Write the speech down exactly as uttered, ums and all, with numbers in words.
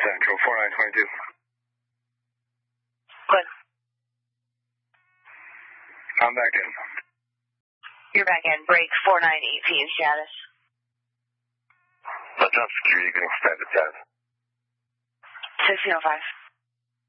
Central four nine two two. Good. I'm back in. You're back in. Break four nine eighteen status. The jump security getting extended, Ted. sixteen oh five.